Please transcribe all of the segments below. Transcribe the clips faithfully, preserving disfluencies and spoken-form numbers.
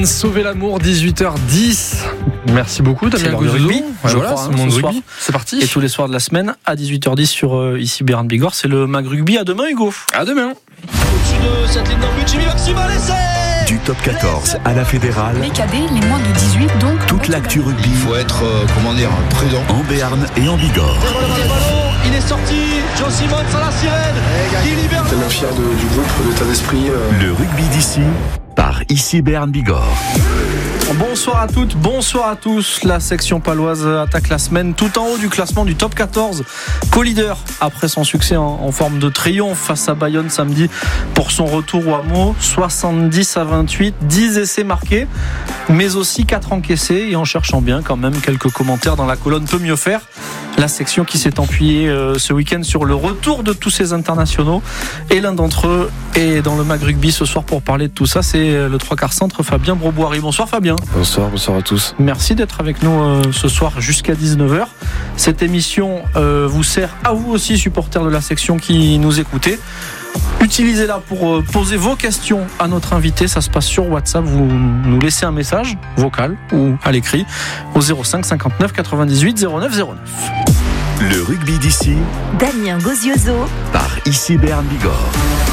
Sauver l'amour, dix-huit heures dix. Merci beaucoup Damien Gouzeau. Ouais, voilà, crois, c'est hein, mon ce rugby. soir. C'est parti. Et tous les soirs de la semaine à dix-huit heures dix sur euh, ici Béarn Bigorre, c'est le Mag Rugby. À demain Hugo. À demain. Au-dessus de cette ligne d'en but, Jimmy Maxima, l'essai. Du top quatorze à la fédérale, Les cadets, les moins de dix-huit, donc. toute l'actu rugby Il faut être, euh, comment dire, prudent. en Béarn et en Bigorre. Le ballon, il est sorti. Joe Simons à la sirène. Qui libère. tellement fier de- du groupe, de l'état d'esprit. euh. Le rugby d'ici, par ici Béarn Bigorre. Bonsoir à toutes, bonsoir à tous. La section paloise attaque la semaine tout en haut du classement du top quatorze. Co-leader après son succès en, en forme de triomphe face à Bayonne samedi pour son retour au hameau. soixante-dix à vingt-huit, dix essais marqués, mais aussi quatre encaissés. Et en cherchant bien quand même quelques commentaires dans la colonne Peut mieux faire. La section qui s'est appuyée euh, ce week-end sur le retour de tous ces internationaux. Et l'un d'entre eux est dans le Mag Rugby ce soir pour parler de tout ça. C'est le trois quarts centre Fabien Broboiry. Bonsoir Fabien. Bonsoir, bonsoir à tous. Merci d'être avec nous euh, ce soir jusqu'à dix-neuf heures. Cette émission euh, vous sert à vous aussi, supporters de la section qui nous écoutez. Utilisez-la pour euh, poser vos questions à notre invité. Ça se passe sur WhatsApp. Vous nous laissez un message vocal ou à l'écrit au zéro cinq cinquante-neuf quatre-vingt-dix-huit zéro neuf zéro neuf. Le rugby d'ici, Damien Gozioso. par ici Béarn Bigorre.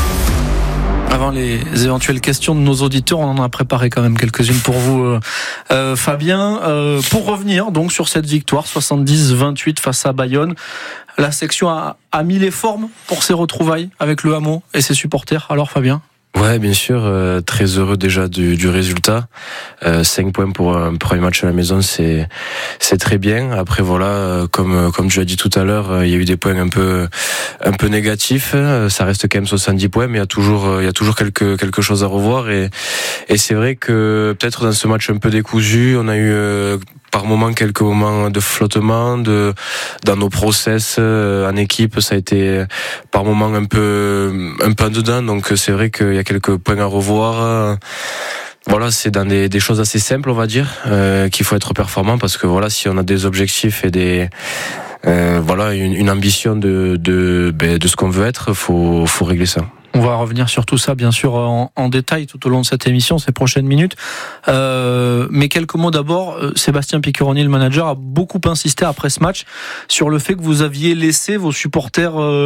Avant les éventuelles questions de nos auditeurs, on en a préparé quand même quelques-unes pour vous, euh, euh, Fabien. Euh, pour revenir donc sur cette victoire soixante-dix vingt-huit face à Bayonne, la section a, a mis les formes pour ses retrouvailles avec le hameau et ses supporters. Alors Fabien ? Ouais, bien sûr, euh, très heureux déjà du, du résultat. Euh, cinq points pour un premier match à la maison, c'est c'est très bien. Après voilà, euh, comme comme tu l'as dit tout à l'heure, euh, il y a eu des points un peu un peu négatifs. Euh, ça reste quand même soixante-dix points, mais il y a toujours euh, il y a toujours quelque quelque chose à revoir. Et et c'est vrai que peut-être dans ce match un peu décousu, on a eu euh, par moments quelques moments de flottement de dans nos process euh, en équipe. Ça a été par moments un peu un peu en dedans. Donc c'est vrai qu'il y a quelques points à revoir. Voilà, c'est dans des, des choses assez simples, on va dire, euh, qu'il faut être performant, parce que voilà, si on a des objectifs et des euh, voilà une, une ambition de de ben, de ce qu'on veut être, faut faut régler ça. On va revenir sur tout ça, bien sûr, en, en détail tout au long de cette émission, ces prochaines minutes. Euh, mais quelques mots d'abord. Sébastien Piccheroni, le manager, a beaucoup insisté après ce match sur le fait que vous aviez laissé vos supporters euh,